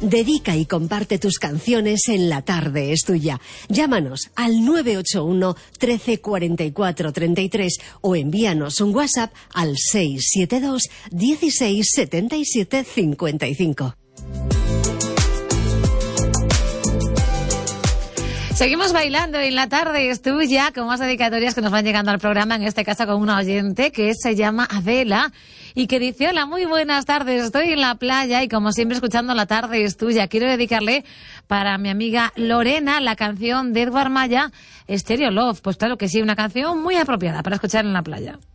Dedica y comparte tus canciones en La Tarde es Tuya. Llámanos al 981 13 44 33 o envíanos un WhatsApp al 672 16 77 55. Seguimos bailando en La Tarde es Tuya con más dedicatorias que nos van llegando al programa, en este caso con una oyente que se llama Adela y que dice: hola, muy buenas tardes, estoy en la playa y como siempre escuchando La Tarde es Tuya. Quiero dedicarle para mi amiga Lorena la canción de Edward Maya, Stereo Love. Pues claro que sí, una canción muy apropiada para escuchar en la playa.